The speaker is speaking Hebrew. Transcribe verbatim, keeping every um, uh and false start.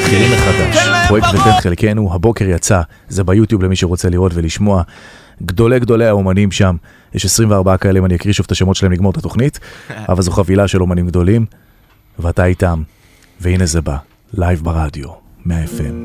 מתחילים מחדש. פרויקט ותן חלקנו, הבוקר יצא, זה ביוטיוב למי שרוצה לראות ולשמוע. גדולי גדולי האומנים שם, יש עשרים וארבעה כאלה, אם אני אקריא שוב את השמות שלהם לגמור את התוכנית, אבל זו חבילה של אומנים גדולים, ואתה איתם, והנה זה בא, לייב ברדיו, מאה אף אם.